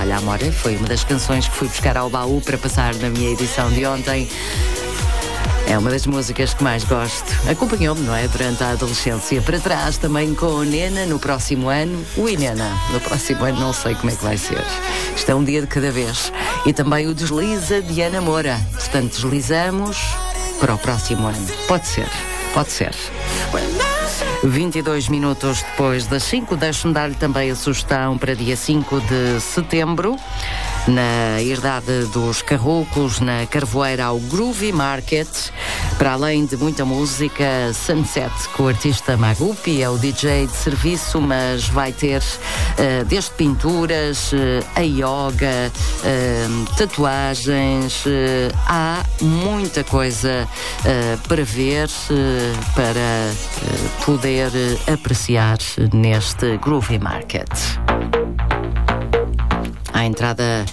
falha a memória. Foi uma das canções que fui buscar ao baú para passar na minha edição de ontem. É uma das músicas que mais gosto. Acompanhou-me, não é? Durante a adolescência. Para trás também com o Nena no próximo ano. O Nena no próximo ano não sei como é que vai ser. Isto é um dia de cada vez. E também o Desliza de Ana Moura. Portanto, deslizamos para o próximo ano. Pode ser, pode ser. 22 minutos depois das 5, deixe-me dar-lhe também a sugestão para dia 5 de setembro. Na Herdade dos Carrocos, na Carvoeira, ao Groovy Market. Para além de muita música, Sunset com o artista Magupi, é o DJ de serviço, mas vai ter desde pinturas, a yoga, tatuagens, há muita coisa para ver, para poder apreciar neste Groovy Market. A entrada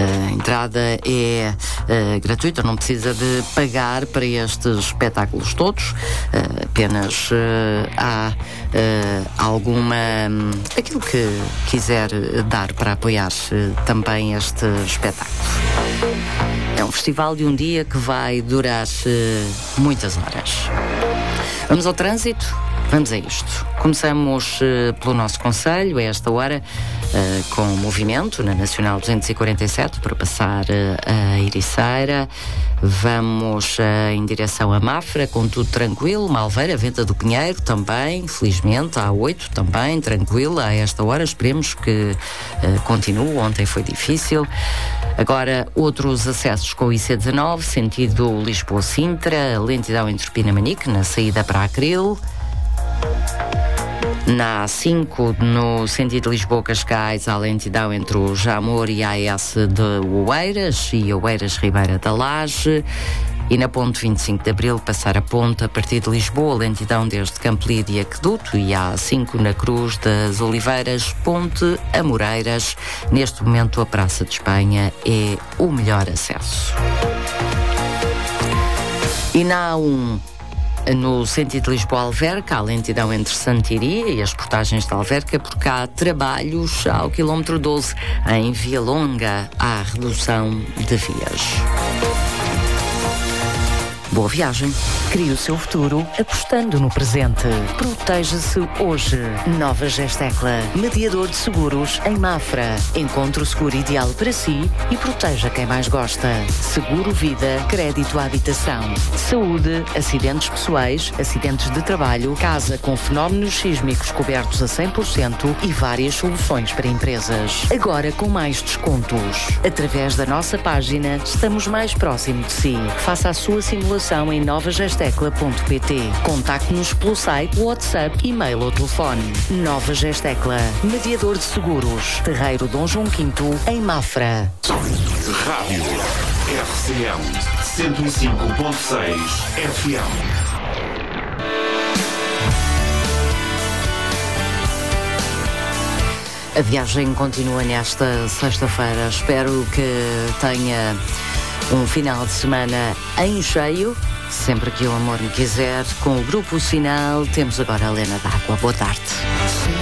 é gratuita, não precisa de pagar para estes espetáculos todos, apenas há alguma... aquilo que quiser dar para apoiar também este espetáculo. É um festival de um dia que vai durar muitas horas. Vamos ao trânsito? Vamos a isto. Começamos pelo nosso concelho, a esta hora, com movimento na Nacional 247 para passar a Ericeira. Vamos em direção a Mafra, com tudo tranquilo. Malveira, Venta do Pinheiro também, felizmente, a A8 também, tranquila a esta hora. Esperemos que continue. Ontem foi difícil. Agora, outros acessos com o IC19, sentido Lisboa-Sintra, lentidão entre Pinamanique, na saída para Acril. Na A5, no sentido Lisboa-Cascais, há lentidão entre o Jamor e a AS de Oeiras e Oeiras-Ribeira da Laje. E na ponte 25 de Abril, passar a ponte a partir de Lisboa, lentidão desde Campolide e Aqueduto, e a A5 na Cruz das Oliveiras, ponte a Moreiras. Neste momento, a Praça de Espanha é o melhor acesso. E na A1, no sentido de Lisboa-Alverca, há lentidão entre Santiria e as portagens de Alverca, porque há trabalhos ao quilómetro 12. Em Via Longa, há redução de vias. Boa viagem. Crie o seu futuro apostando no presente. Proteja-se hoje. Nova Gestecla, mediador de seguros em Mafra. Encontre o seguro ideal para si e proteja quem mais gosta. Seguro vida, crédito à habitação, saúde, acidentes pessoais, acidentes de trabalho, casa com fenómenos sísmicos cobertos a 100% e várias soluções para empresas. Agora com mais descontos. Através da nossa página, estamos mais próximo de si. Faça a sua simulação em novagestecla.pt. Contacte-nos pelo site, WhatsApp, e-mail ou telefone. Nova Gestecla, mediador de seguros. Terreiro Dom João V, em Mafra. Rádio RCM 105.6 FM. A viagem continua nesta sexta-feira. Espero que tenha um final de semana em cheio. Sempre que o amor me quiser. Com o Grupo Sinal, temos agora a Helena d'Água. Boa tarde.